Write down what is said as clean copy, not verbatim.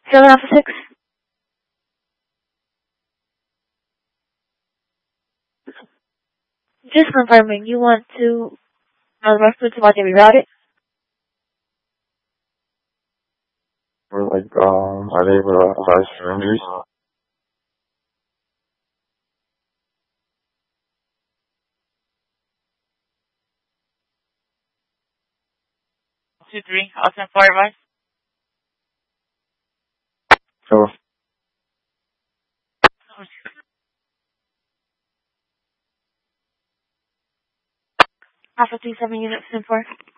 7 Alpha 6. Just confirming, you want to reference what they rerouted? Or like, are they able to advise surrenders? 2-3, I'll send for advice. So, Alpha 37 units, 10-4.